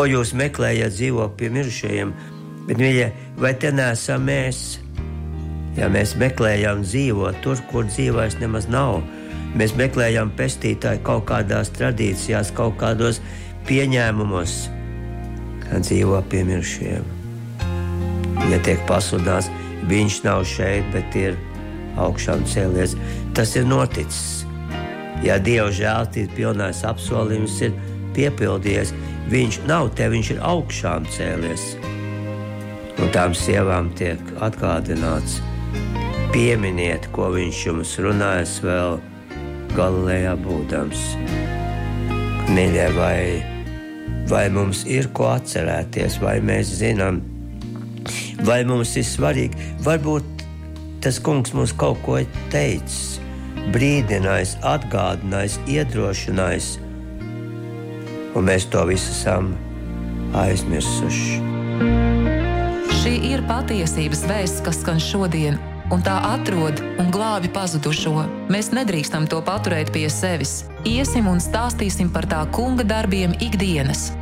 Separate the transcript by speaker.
Speaker 1: Ko jūs meklējat dzīvokli pie mirušajiem? Bet, mīļie, vai te neesam mēs? Ja mēs meklējam dzīvot tur, kur dzīvais nemaz nav, mēs meklējam pestītāju kaut kādās tradīcijās, kaut kādos pieņēmumos, kā dzīvo pie mirušajiem. Netiek pasludināts, viņš nav šeit, bet ir augšām cēlies. Tas ir noticis. Ja Dieva žēltības pilnais apsolījums ir piepildījies, viņš nav te, viņš ir augšām cēlies. Un tām sievām tiek atgādināts, pieminiet, ko viņš jums runājas vēl Galilejā būdams. Mīļie, vai mums ir ko atcerēties, vai mēs zinām, vai mums ir svarīgi, varbūt tas kungs mums kaut ko ir teicis, brīdinājis, atgādinājis, iedrošinājis, un mēs to visu esam aizmirsuši.
Speaker 2: Šī ir patiesības vēsts, kas skan šodien, un tā atrod un glābi pazudušo. Mēs nedrīkstam to paturēt pie sevis. Iesim un stāstīsim par tā kunga darbiem ikdienas.